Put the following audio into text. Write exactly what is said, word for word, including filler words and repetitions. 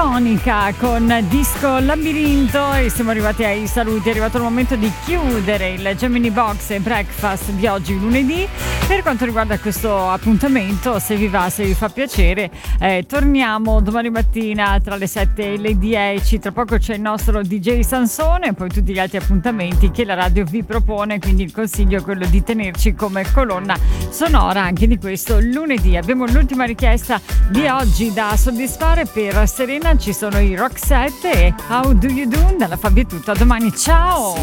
Tonica con Disco Labirinto e siamo arrivati ai saluti. È arrivato il momento di chiudere il Gemini Box e Breakfast di oggi lunedì. Per quanto riguarda questo appuntamento, se vi va, se vi fa piacere, eh, torniamo domani mattina tra le sette e le dieci. Tra poco c'è il nostro D J Sansone e poi tutti gli altri appuntamenti che la radio vi propone, quindi il consiglio è quello di tenerci come colonna sonora anche di questo lunedì. Abbiamo l'ultima richiesta di oggi da soddisfare. Per Serena ci sono i Roxette e How Do You Do. Dalla Fabio è tutto, a domani, ciao!